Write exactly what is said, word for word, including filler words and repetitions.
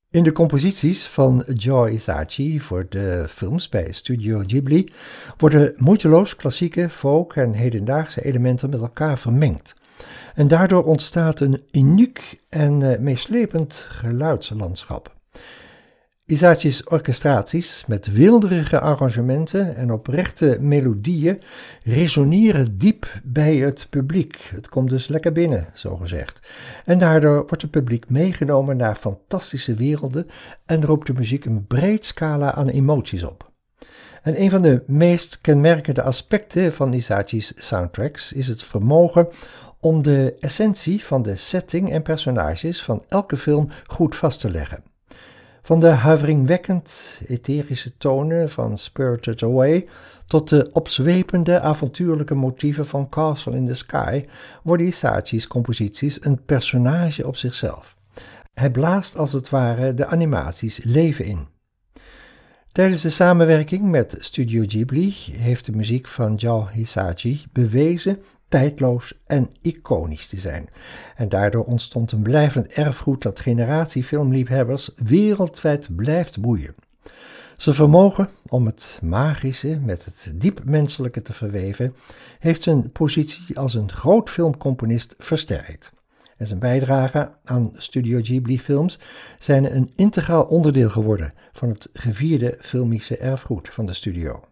In de composities van Joe Hisaishi voor de films bij Studio Ghibli worden moeiteloos klassieke, folk en hedendaagse elementen met elkaar vermengd. En daardoor ontstaat een uniek en uh, meeslepend geluidslandschap. Hisaishi's orchestraties met weelderige arrangementen en oprechte melodieën resoneren diep bij het publiek. Het komt dus lekker binnen, zogezegd. En daardoor wordt het publiek meegenomen naar fantastische werelden en roept de muziek een breed scala aan emoties op. En een van de meest kenmerkende aspecten van Hisaishi's soundtracks is het vermogen om de essentie van de setting en personages van elke film goed vast te leggen. Van de huiveringwekkend etherische tonen van Spirited Away tot de opzwepende avontuurlijke motieven van Castle in the Sky worden Hisaishi's composities een personage op zichzelf. Hij blaast als het ware de animaties leven in. Tijdens de samenwerking met Studio Ghibli heeft de muziek van Joe Hisaishi bewezen tijdloos en iconisch te zijn. En daardoor ontstond een blijvend erfgoed dat generatie filmliefhebbers wereldwijd blijft boeien. Zijn vermogen om het magische met het diep menselijke te verweven heeft zijn positie als een groot filmcomponist versterkt. En zijn bijdrage aan Studio Ghibli films zijn een integraal onderdeel geworden van het gevierde filmische erfgoed van de studio.